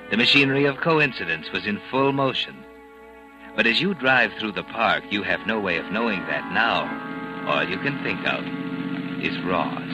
The machinery of coincidence was in full motion. But as you drive through the park, you have no way of knowing that now. All you can think of is Ross.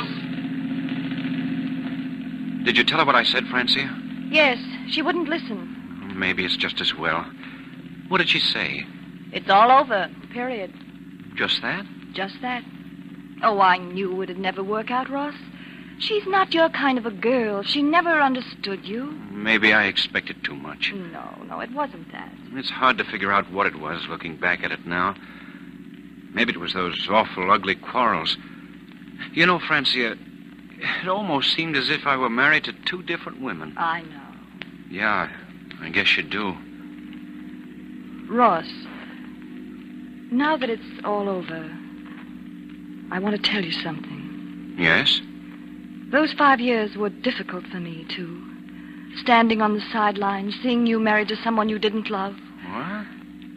Did you tell her what I said, Francia? Yes, she wouldn't listen. Maybe it's just as well. What did she say? It's all over, period. Just that? Just that. Oh, I knew it'd never work out, Ross. She's not your kind of a girl. She never understood you. Maybe I expected too much. No, it wasn't that. It's hard to figure out what it was, looking back at it now. Maybe it was those awful, ugly quarrels. You know, Francia, it almost seemed as if I were married to two different women. I know. Yeah, I guess you do. Ross, now that it's all over, I want to tell you something. Yes? Those 5 years were difficult for me, too. Standing on the sidelines, seeing you married to someone you didn't love. What?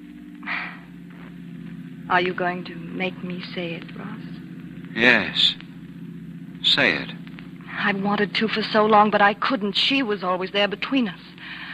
Are you going to make me say it, Ross? Yes. Say it. I wanted to for so long, but I couldn't. She was always there between us.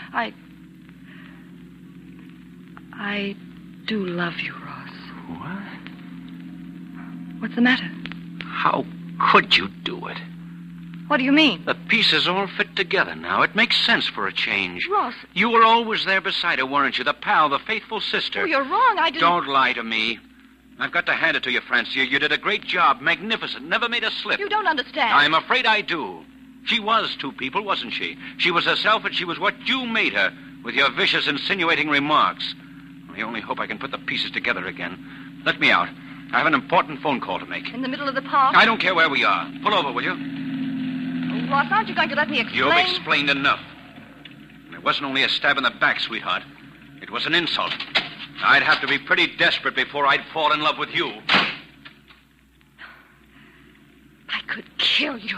I do love you, Ross. What? What's the matter? How could you do it? What do you mean? The pieces all fit together now. It makes sense for a change. Ross. You were always there beside her, weren't you? The pal, the faithful sister. Oh, you're wrong. I didn't... Don't lie to me. I've got to hand it to you, Francia. You did a great job. Magnificent. Never made a slip. You don't understand. I'm afraid I do. She was two people, wasn't she? She was herself, and she was what you made her, with your vicious, insinuating remarks. I only hope I can put the pieces together again. Let me out. I have an important phone call to make. In the middle of the park? I don't care where we are. Pull over, will you? Oh, Ross, aren't you going to let me explain? You've explained enough. It wasn't only a stab in the back, sweetheart. It was an insult. I'd have to be pretty desperate before I'd fall in love with you. I could kill you.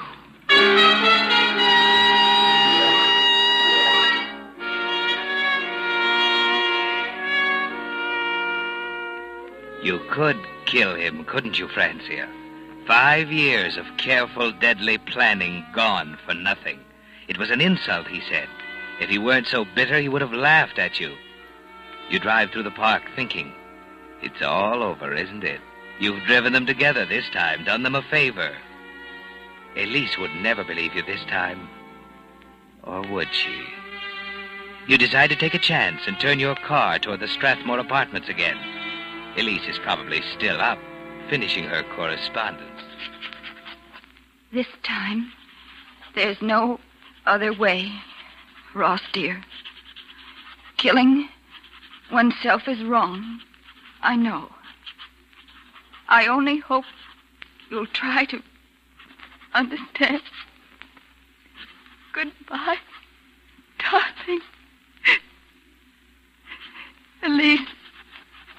You could kill him, couldn't you, Francia? 5 years of careful, deadly planning gone for nothing. It was an insult, he said. If he weren't so bitter, he would have laughed at you. You drive through the park thinking, it's all over, isn't it? You've driven them together this time, done them a favor. Elise would never believe you this time. Or would she? You decide to take a chance and turn your car toward the Strathmore apartments again. Elise is probably still up, finishing her correspondence. This time, there's no other way, Ross, dear. Killing oneself is wrong. I know. I only hope you'll try to understand. Goodbye.